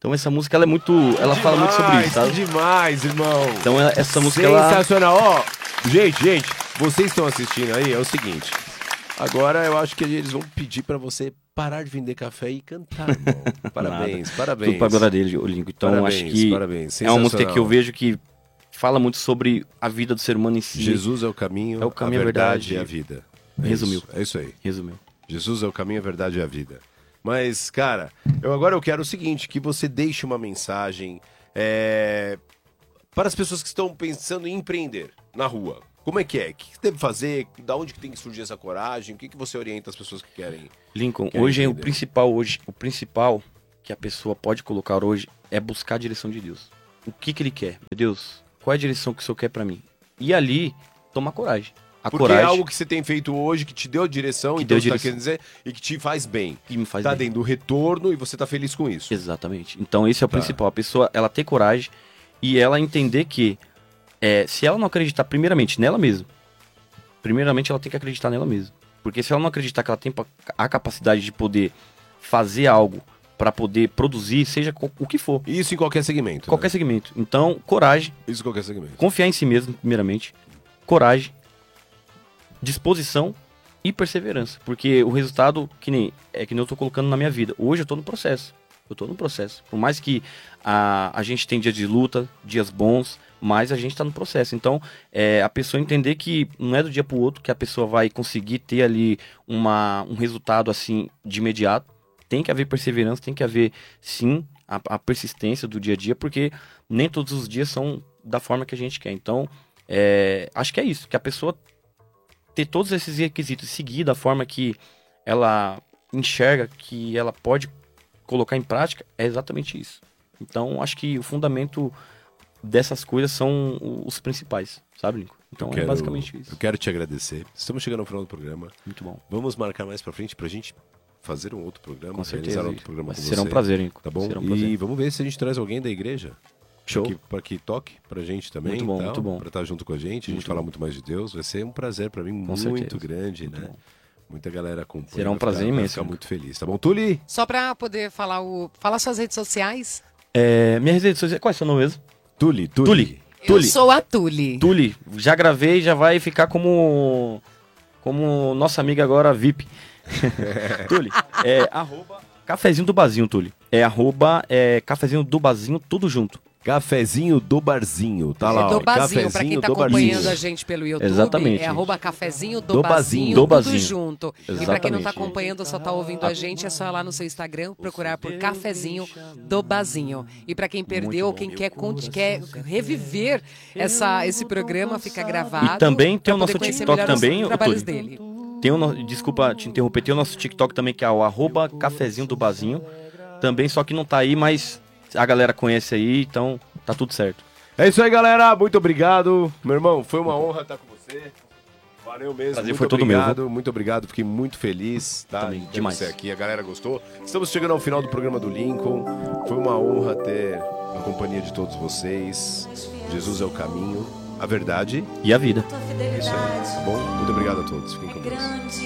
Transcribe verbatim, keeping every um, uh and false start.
Então essa música, ela é muito, ela fala muito sobre isso, sabe? Demais, irmão. Então ela, essa música, ela... Sensacional. Ó, gente, gente, vocês estão assistindo aí, é o seguinte. Agora eu acho que eles vão pedir pra você parar de vender café e cantar, irmão. Parabéns, Nada. parabéns. Tudo pra glória dele, o Lincoln. Então Parabéns, acho que parabéns. é uma música que eu vejo que fala muito sobre a vida do ser humano em si. Jesus é o caminho, é o caminho, a verdade, verdade e a vida. É Resumiu. Isso, é isso aí. Resumiu. Jesus é o caminho, a verdade e a vida. Mas, cara, eu agora eu quero o seguinte, que você deixe uma mensagem é, para as pessoas que estão pensando em empreender na rua. Como é que é? O que deve fazer? Da onde que tem que surgir essa coragem? O que, que você orienta as pessoas que querem? Lincoln, querem hoje é o empreender? principal hoje, o principal que a pessoa pode colocar hoje é buscar a direção de Deus. O que que ele quer? Meu Deus, qual é a direção que o Senhor quer pra mim? E ali, tomar coragem. A Porque coragem é algo que você tem feito hoje que te deu direção, Que então deu você tá direção. querendo dizer, e que te faz bem. que me faz Tá bem. dentro do retorno e você tá feliz com isso. Exatamente. Então esse é o Tá. principal. A pessoa, ela ter coragem e ela entender que é, se ela não acreditar primeiramente nela mesma, primeiramente ela tem que acreditar nela mesma. Porque se ela não acreditar que ela tem pa- a capacidade de poder fazer algo para poder produzir, seja co- o que for, Isso em qualquer segmento. qualquer né? segmento. Então, coragem, Isso em qualquer segmento. confiar em si mesmo, primeiramente, coragem, disposição e perseverança. Porque o resultado, que nem, é que nem eu tô colocando na minha vida. Hoje eu tô no processo. Eu tô no processo. Por mais que a, a gente tem dias de luta, dias bons, mas a gente tá no processo. Então, é, a pessoa entender que não é do dia pro outro que a pessoa vai conseguir ter ali uma, um resultado assim de imediato. Tem que haver perseverança, tem que haver, sim, a, a persistência do dia a dia, porque nem todos os dias são da forma que a gente quer. Então, é, acho que é isso, que a pessoa ter todos esses requisitos, seguir da forma que ela enxerga, que ela pode colocar em prática, é exatamente isso. Então, acho que o fundamento dessas coisas são os principais, sabe, Lincoln? Então, Quero- é basicamente isso. Eu quero te agradecer. Estamos chegando ao final do programa. Muito bom. Vamos marcar mais pra frente pra gente fazer um outro programa, Com realizar certeza. outro programa Mas com será um você. prazer, Lincoln. Tá bom? Será um E prazer. vamos ver se a gente traz alguém da igreja. Show. Pra que, pra que toque pra gente também. Muito bom, tal, muito bom. Pra estar junto com a gente, a gente Muito falar bom. muito mais de Deus. Vai ser um prazer pra mim Com muito certeza. grande, Muito né? bom. Muita galera acompanha. Será um vai ficar- prazer vai imenso, ficar Lincoln. muito feliz, tá bom? Tuli? Só pra poder falar o. Falar suas redes sociais. É, minhas redes sociais, qual é o seu nome mesmo? Tuli, Tuli. Tuli. Eu Tuli. sou a Tuli. Tuli, já gravei, já vai ficar como como nossa amiga agora V I P. Tuli, é arroba cafezinho do Bazinho, Tuli. É arroba é, cafezinho do Bazinho, tudo junto. Cafezinho do Barzinho, tá lá, É ó. do Bazinho, pra quem tá do acompanhando Barzinho. a gente pelo YouTube, Exatamente, é gente. arroba cafezinho do, Do Bazinho, Bazinho. Do tudo Bazinho. junto. E pra quem não tá Exatamente. acompanhando, só tá ouvindo a gente, é só ir lá no seu Instagram, procurar por cafezinho do Bazinho. E pra quem perdeu, ou quem quer, conte- quer reviver essa, esse programa, fica gravado. E também tem pra o nosso poder conhecer TikTok melhor os também, ô, trabalhos Tuli. dele. Tem o no... Desculpa te interromper, tem o nosso TikTok também, que é o arroba cafezinho do Bazinho. Também, só que não tá aí, mas a galera conhece aí, então tá tudo certo. É isso aí, galera. Muito obrigado. Meu irmão, foi uma honra estar com você. Valeu mesmo. Prazer muito foi todo meu, obrigado. Muito obrigado. Fiquei muito feliz. Tá? Também, em ter demais. você aqui. A galera gostou. Estamos chegando ao final do programa do Lincoln. Foi uma honra ter a companhia de todos vocês. Jesus é o caminho, a verdade. E a vida. É isso aí. Tá bom? Muito obrigado a todos. Fiquem com Deus.